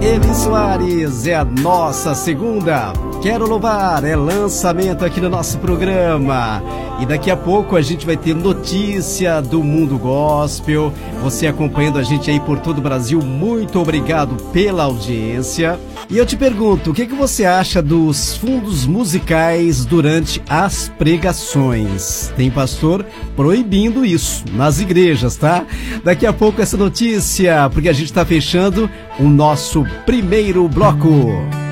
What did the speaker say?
Eli Soares é a nossa segunda. Quero louvar, é lançamento aqui no nosso programa. E daqui a pouco a gente vai ter notícia do mundo gospel. Você acompanhando a gente aí por todo o Brasil, muito obrigado pela audiência. E eu te pergunto, o que você acha dos fundos musicais durante as pregações? Tem pastor proibindo isso nas igrejas, tá? Daqui a pouco essa notícia, porque a gente está fechando o nosso primeiro bloco.